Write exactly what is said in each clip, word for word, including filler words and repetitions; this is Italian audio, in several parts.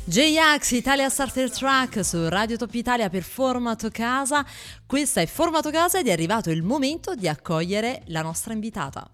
J-Ax Italia Starter Track su Radio Top Italia per Formato Casa. Questa è Formato Casa ed è arrivato il momento di accogliere la nostra invitata.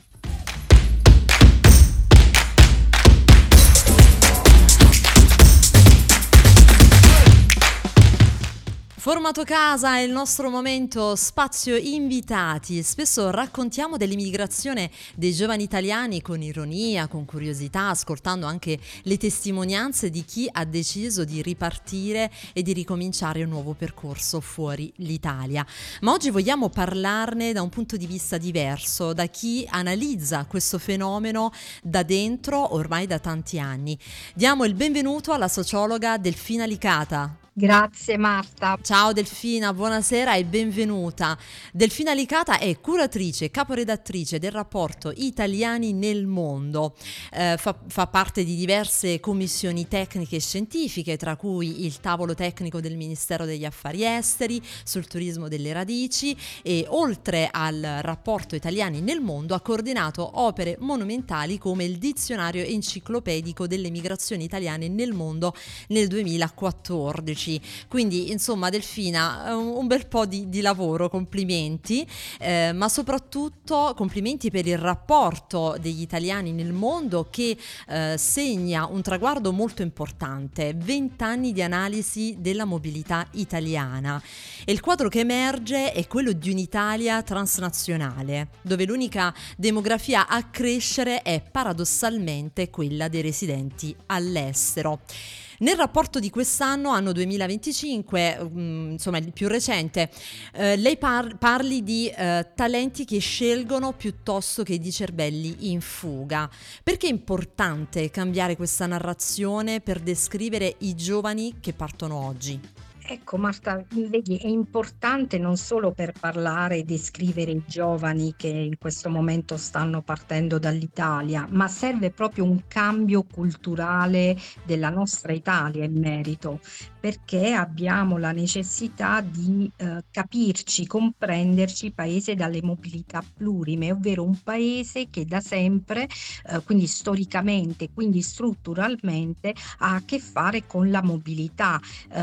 Formato Casa è il nostro momento spazio invitati. Spesso raccontiamo dell'immigrazione dei giovani italiani con ironia, con curiosità, ascoltando anche le testimonianze di chi ha deciso di ripartire e di ricominciare un nuovo percorso fuori l'Italia. Ma oggi vogliamo parlarne da un punto di vista diverso, da chi analizza questo fenomeno da dentro ormai da tanti anni. Diamo il benvenuto alla sociologa Delfina Licata. Grazie Marta. Ciao Delfina, buonasera e benvenuta. Delfina Licata è curatrice e caporedattrice del rapporto Italiani nel Mondo. Eh, fa, fa parte di diverse commissioni tecniche e scientifiche, tra cui il tavolo tecnico del Ministero degli Affari Esteri sul turismo delle radici, e oltre al rapporto Italiani nel Mondo ha coordinato opere monumentali come il dizionario enciclopedico delle migrazioni italiane nel mondo nel duemilaquattordici. Quindi insomma Delfina, un, un bel po' di, di lavoro, complimenti, eh, ma soprattutto complimenti per il rapporto degli italiani nel mondo che eh, segna un traguardo molto importante, vent'anni di analisi della mobilità italiana, e il quadro che emerge è quello di un'Italia transnazionale, dove l'unica demografia a crescere è paradossalmente quella dei residenti all'estero. Nel rapporto di quest'anno, anno duemilaventicinque, um, insomma il più recente, eh, lei par- parli di eh, talenti che scelgono piuttosto che di cervelli in fuga. Perché è importante cambiare questa narrazione per descrivere i giovani che partono oggi? Ecco Marta, vedi, è importante non solo per parlare e descrivere i giovani che in questo momento stanno partendo dall'Italia, ma serve proprio un cambio culturale della nostra Italia in merito, perché abbiamo la necessità di eh, capirci, comprenderci paese dalle mobilità plurime, ovvero un paese che da sempre, eh, quindi storicamente, quindi strutturalmente, ha a che fare con la mobilità.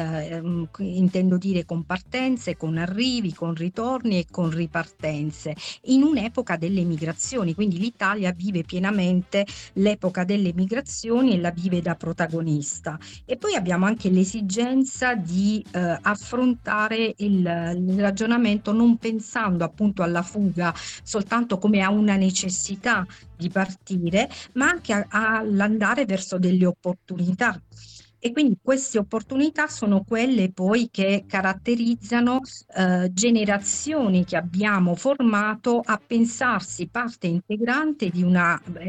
Eh, intendo dire con partenze, con arrivi, con ritorni e con ripartenze, in un'epoca delle migrazioni, quindi l'Italia vive pienamente l'epoca delle migrazioni e la vive da protagonista. E poi abbiamo anche l'esigenza di eh, affrontare il, il ragionamento non pensando appunto alla fuga soltanto come a una necessità di partire, ma anche a- all'andare verso delle opportunità. E quindi queste opportunità sono quelle poi che caratterizzano eh, generazioni che abbiamo formato a pensarsi parte integrante di una